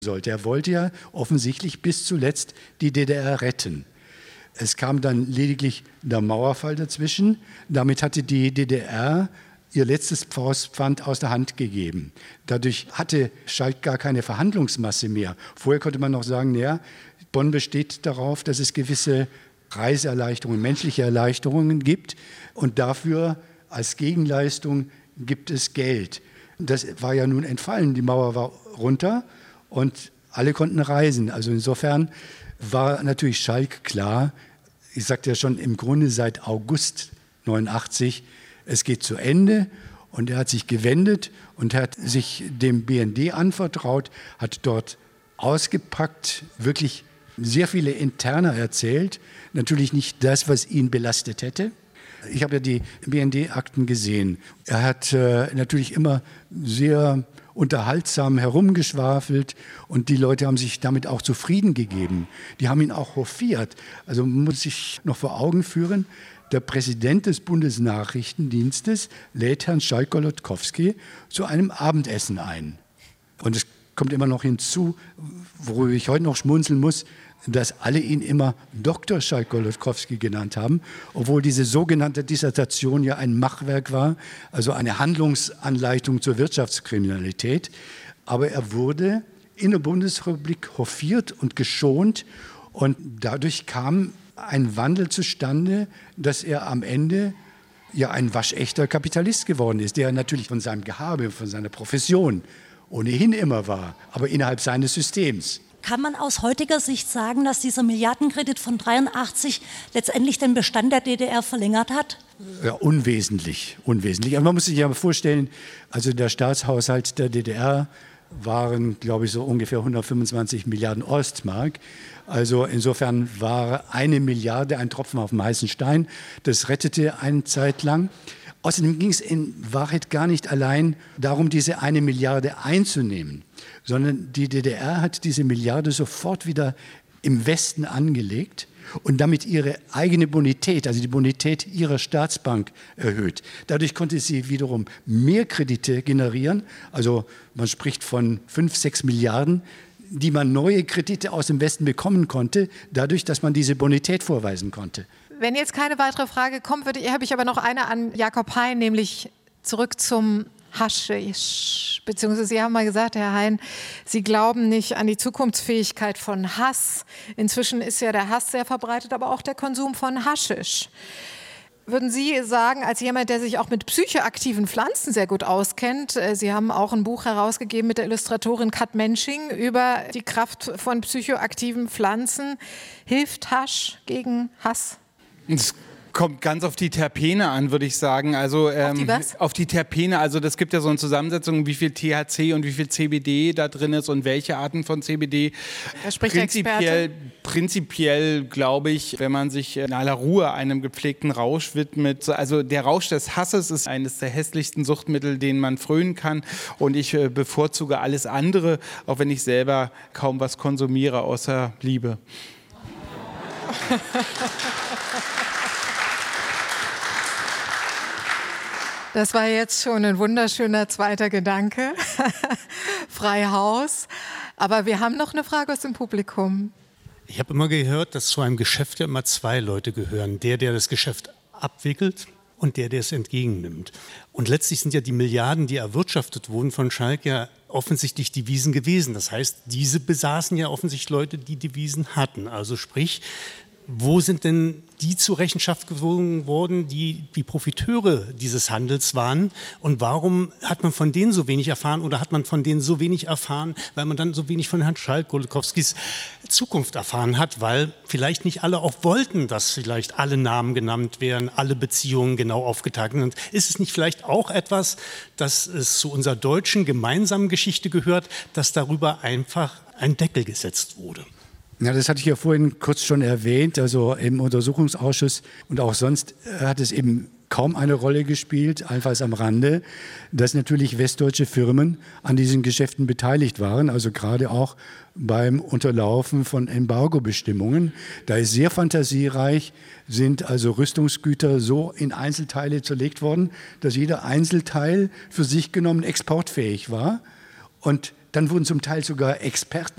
sollte. Er wollte ja offensichtlich bis zuletzt die DDR retten. Es kam dann lediglich der Mauerfall dazwischen. Damit hatte die DDR ihr letztes Faustpfand aus der Hand gegeben. Dadurch hatte Schalk gar keine Verhandlungsmasse mehr. Vorher konnte man noch sagen, ja, Bonn besteht darauf, dass es gewisse Reiseerleichterungen, menschliche Erleichterungen gibt und dafür als Gegenleistung gibt es Geld. Das war ja nun entfallen, die Mauer war runter und alle konnten reisen. Also insofern war natürlich Schalk klar, ich sagte ja schon im Grunde seit August 89, es geht zu Ende und er hat sich gewendet und hat sich dem BND anvertraut, hat dort ausgepackt, wirklich sehr viele Interna erzählt, natürlich nicht das, was ihn belastet hätte. Ich habe ja die BND-Akten gesehen. Er hat natürlich immer sehr unterhaltsam herumgeschwafelt und die Leute haben sich damit auch zufrieden gegeben. Die haben ihn auch hofiert. Also man muss sich noch vor Augen führen, der Präsident des Bundesnachrichtendienstes lädt Herrn Schalk-Golodkowski zu einem Abendessen ein. Und es kommt immer noch hinzu, worüber ich heute noch schmunzeln muss, dass alle ihn immer Dr. Schalk-Golodkowski genannt haben, obwohl diese sogenannte Dissertation ja ein Machwerk war, also eine Handlungsanleitung zur Wirtschaftskriminalität. Aber er wurde in der Bundesrepublik hofiert und geschont und dadurch kam ein Wandel zustande, dass er am Ende ja ein waschechter Kapitalist geworden ist, der natürlich von seinem Gehabe, von seiner Profession ohnehin immer war, aber innerhalb seines Systems. Kann man aus heutiger Sicht sagen, dass dieser Milliardenkredit von 83 letztendlich den Bestand der DDR verlängert hat? Ja, unwesentlich. Aber man muss sich ja vorstellen, also der Staatshaushalt der DDR waren, glaube ich, so ungefähr 125 Milliarden Ostmark. Also insofern war 1 Milliarde ein Tropfen auf dem heißen Stein. Das rettete eine Zeit lang. Außerdem ging es in Wahrheit gar nicht allein darum, diese 1 Milliarde einzunehmen, sondern die DDR hat diese Milliarde sofort wieder im Westen angelegt und damit ihre eigene Bonität, also die Bonität ihrer Staatsbank erhöht. Dadurch konnte sie wiederum mehr Kredite generieren, also man spricht von 5, 6 Milliarden, die man neue Kredite aus dem Westen bekommen konnte, dadurch, dass man diese Bonität vorweisen konnte. Wenn jetzt keine weitere Frage kommt, habe ich aber noch eine an Jakob Hein, nämlich zurück zum Haschisch. Beziehungsweise Sie haben mal gesagt, Herr Hein, Sie glauben nicht an die Zukunftsfähigkeit von Hass. Inzwischen ist ja der Hass sehr verbreitet, aber auch der Konsum von Haschisch. Würden Sie sagen, als jemand, der sich auch mit psychoaktiven Pflanzen sehr gut auskennt, Sie haben auch ein Buch herausgegeben mit der Illustratorin Kat Mensching über die Kraft von psychoaktiven Pflanzen, hilft Hasch gegen Hass? Es kommt ganz auf die Terpene an, würde ich sagen. Also, auf die was? Auf die Terpene. Also das gibt ja so eine Zusammensetzung, wie viel THC und wie viel CBD da drin ist und welche Arten von CBD. Da spricht der Experte. Prinzipiell glaube ich, wenn man sich in aller Ruhe einem gepflegten Rausch widmet, also der Rausch des Hasses ist eines der hässlichsten Suchtmittel, denen man frönen kann. Und ich bevorzuge alles andere, auch wenn ich selber kaum was konsumiere, außer Liebe. Das war jetzt schon ein wunderschöner zweiter Gedanke. Frei Haus. Aber wir haben noch eine Frage aus dem Publikum. Ich habe immer gehört, dass zu einem Geschäft ja immer 2 Leute gehören. Der das Geschäft abwickelt und der es entgegennimmt. Und letztlich sind ja die Milliarden, die erwirtschaftet wurden von Schalk, ja offensichtlich Devisen gewesen. Das heißt, diese besaßen ja offensichtlich Leute, die Devisen hatten. Also sprich, wo sind denn die zur Rechenschaft gezogen worden, die Profiteure dieses Handels waren? Und warum hat man von denen so wenig erfahren oder hat man von denen so wenig erfahren, weil man dann so wenig von Herrn Schalk-Golodkowskis Zukunft erfahren hat, weil vielleicht nicht alle auch wollten, dass vielleicht alle Namen genannt werden, alle Beziehungen genau aufgeteilt sind. Ist es nicht vielleicht auch etwas, dass es zu unserer deutschen gemeinsamen Geschichte gehört, dass darüber einfach ein Deckel gesetzt wurde? Ja, das hatte ich ja vorhin kurz schon erwähnt, also im Untersuchungsausschuss und auch sonst hat es eben kaum eine Rolle gespielt, allenfalls am Rande, dass natürlich westdeutsche Firmen an diesen Geschäften beteiligt waren, also gerade auch beim Unterlaufen von Embargo-Bestimmungen. Da ist sehr fantasiereich, sind also Rüstungsgüter so in Einzelteile zerlegt worden, dass jeder Einzelteil für sich genommen exportfähig war. Und dann wurden zum Teil sogar Experten